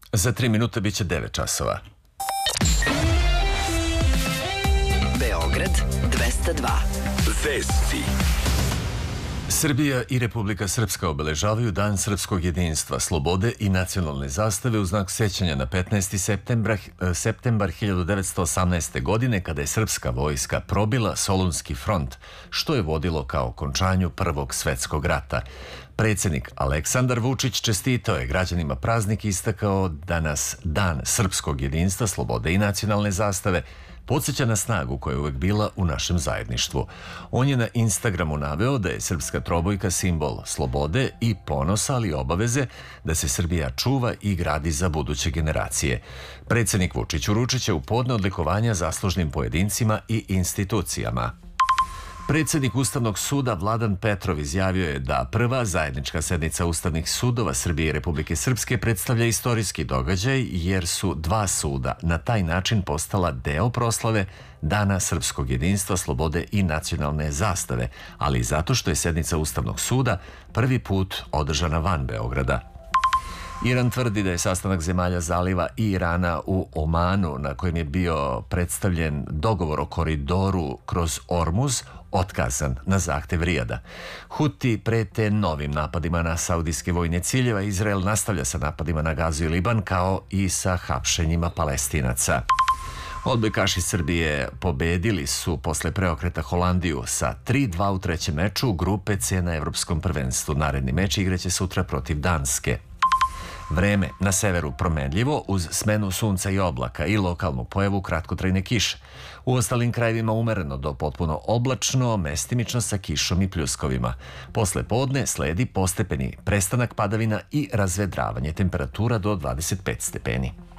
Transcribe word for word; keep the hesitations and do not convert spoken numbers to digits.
Za tri minuta biće devet časova. Beograd dvesta dva. Vesti. Srbija i Republika Srpska obeležavaju Dan srpskog jedinstva, slobode i nacionalne zastave u znak sećanja na petnaesti septembar hiljadu devetsto osamnaeste. godine kada je srpska vojska probila Solunski front, što je vodilo ka okončanju Prvog svetskog rata. Predsjednik Aleksandar Vučić čestitao je građanima praznik i istakao da nas Dan srpskog jedinstva, slobode i nacionalne zastave podsjeća na snagu koja je uvek bila u našem zajedništvu. On je na Instagramu naveo da je srpska trobojka simbol slobode i ponosa, ali i obaveze da se Srbija čuva i gradi za buduće generacije. Predsjednik Vučić uručit će u podne odlikovanja zaslužnim pojedincima i institucijama. Predsjednik Ustavnog suda Vladan Petrov izjavio je da prva zajednička sednica Ustavnih sudova Srbije i Republike Srpske predstavlja istorijski događaj jer su dva suda na taj način postala deo proslave Dana srpskog jedinstva, slobode i nacionalne zastave, ali i zato što je sednica Ustavnog suda prvi put održana van Beograda. Iran tvrdi da je sastanak zemalja Zaliva i Irana u Omanu, na kojem je bio predstavljen dogovor o koridoru kroz Ormuz, otkazan na zahtev Rijada. Huti prete novim napadima na saudijske vojne ciljeve. Izrael nastavlja sa napadima na Gazu i Liban, kao i sa hapšenjima Palestinaca. Odbojkaši Srbije pobedili su posle preokreta Holandiju sa tri dva u trećem meču grupe C na Evropskom prvenstvu. Naredni meč igraće sutra protiv Danske. Vreme na severu promenljivo uz smenu sunca i oblaka i lokalnu pojavu kratkotrajne kiše. U ostalim krajevima umereno do potpuno oblačno, mestimično sa kišom i pljuskovima. Posle podne sledi postepeni prestanak padavina i razvedravanje, temperatura do dvadeset pet stepeni.